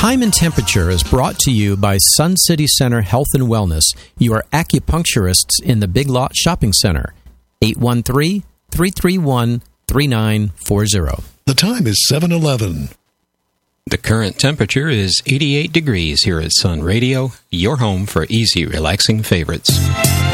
Time and Temperature is brought to you by Sun City Center Health and Wellness, your acupuncturists in the Big Lot Shopping Center. 813-331-3940. The time is 7:11. The current temperature is 88 degrees here at Sun Radio, your home for easy, relaxing favorites.